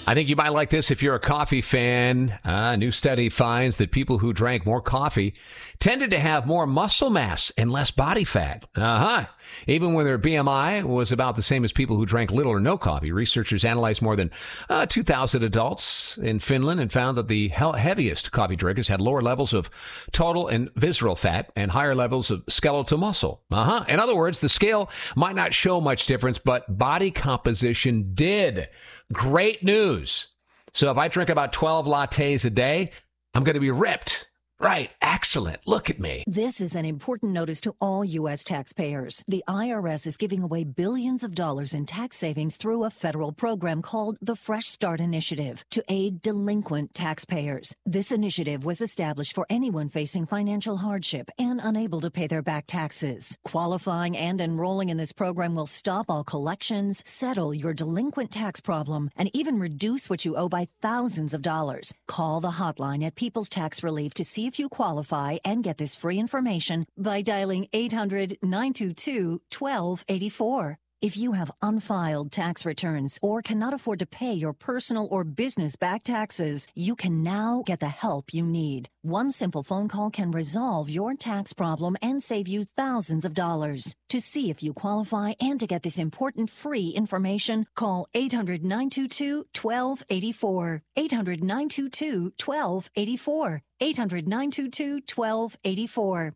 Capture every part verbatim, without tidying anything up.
I think you might like this if you're a coffee fan. A new study finds that people who drank more coffee tended to have more muscle mass and less body fat. Uh-huh. Even when their B M I was about the same as people who drank little or no coffee. Researchers analyzed more than uh, two thousand adults in Finland and found that the he- heaviest coffee drinkers had lower levels of total and visceral fat and higher levels of skeletal muscle. Uh-huh. In other words, the scale might not show much difference, but body composition did. Great news. So if I drink about twelve lattes a day, I'm going to be ripped. Right. Excellent. Look at me. This is an important notice to all U S taxpayers. The I R S is giving away billions of dollars in tax savings through a federal program called the Fresh Start Initiative to aid delinquent taxpayers. This initiative was established for anyone facing financial hardship and unable to pay their back taxes. Qualifying and enrolling in this program will stop all collections, settle your delinquent tax problem, and even reduce what you owe by thousands of dollars. Call the hotline at People's Tax Relief to see if you qualify and get this free information by dialing eight hundred, nine two two, one two eight four. If you have unfiled tax returns or cannot afford to pay your personal or business back taxes, you can now get the help you need. One simple phone call can resolve your tax problem and save you thousands of dollars. To see if you qualify and to get this important free information, call eight hundred, nine two two, one two eight four. eight hundred, nine two two, one two eight four. eight hundred, nine two two, one two eight four.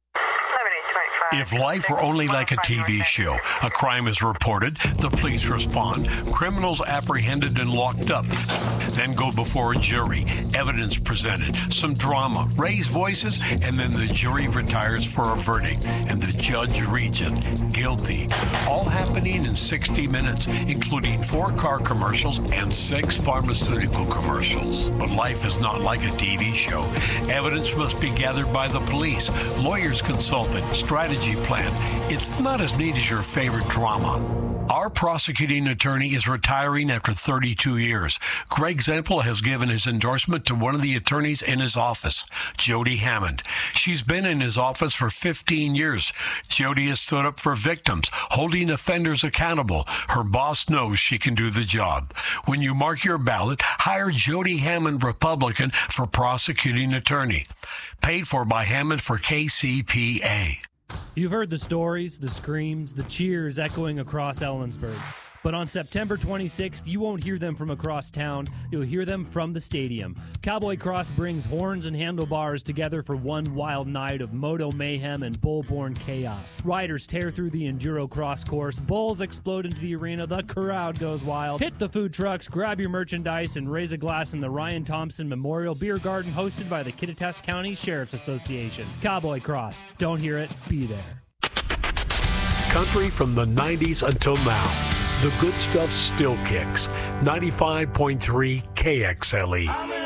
If life were only like a T V show, a crime is reported, the police respond, criminals apprehended and locked up, then go before a jury, evidence presented, some drama, raised voices, and then the jury retires for a verdict, and the judge reads it, guilty. All happening in sixty minutes, including four car commercials and six pharmaceutical commercials. But life is not like a T V show. Evidence must be gathered by the police, lawyers consulted, strategy plan. It's not as neat as your favorite drama. Our prosecuting attorney is retiring after thirty-two years. Greg Zempel has given his endorsement to one of the attorneys in his office, Jody Hammond. She's been in his office for fifteen years. Jody has stood up for victims, holding offenders accountable. Her boss knows she can do the job. When you mark your ballot, hire Jody Hammond, Republican, for prosecuting attorney. Paid for by Hammond for K C P A. You've heard the stories, the screams, the cheers echoing across Ellensburg. But on September twenty-sixth, you won't hear them from across town. You'll hear them from the stadium. Cowboy Cross brings horns and handlebars together for one wild night of moto mayhem and bull-born chaos. Riders tear through the Enduro Cross course. Bulls explode into the arena. The crowd goes wild. Hit the food trucks, grab your merchandise, and raise a glass in the Ryan Thompson Memorial Beer Garden hosted by the Kittitas County Sheriff's Association. Cowboy Cross. Don't hear it. Be there. Country from the nineties until now. The good stuff still kicks. ninety-five point three K X L E.